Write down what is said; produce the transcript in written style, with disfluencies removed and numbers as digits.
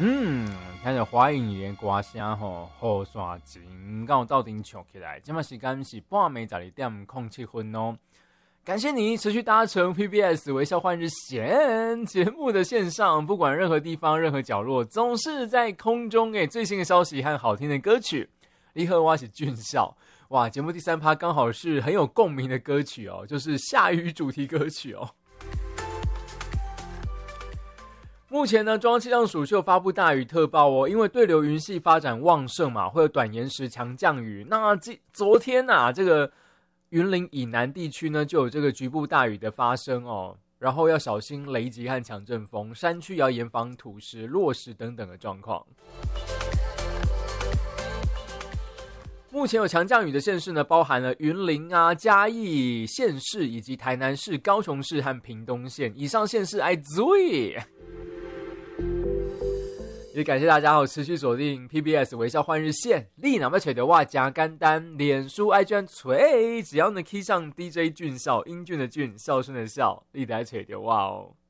听着华语言歌声吼，雨伞前刚有到顶唱起来。今麦时间是半暝12:07哦。感谢你持续搭乘 PBS 微笑换日线节目的线上，不管任何地方、任何角落，总是在空中给最新的消息和好听的歌曲。你好，我是俊孝。哇，节目第3趴刚好是很有共鸣的歌曲哦，就是下雨主题歌曲哦。目前呢，中央气象署就发布大雨特报哦，因为对流云系发展旺盛嘛，会有短延时强降雨。那昨天啊，这个云林以南地区呢，就有这个局部大雨的发生哦，然后要小心雷击和强阵风，山区也要严防土石、落石等等的状况。目前有强降雨的县市呢，包含了云林啊、嘉义县市以及台南市、高雄市和屏东县。以上县市爱注意。也感谢大家持续锁定 PBS 微笑换日线，你若要找到我真简单，脸书 IG 找，只要能 key 上 DJ 俊孝，英俊的俊，孝顺的孝，你就会找到我哦。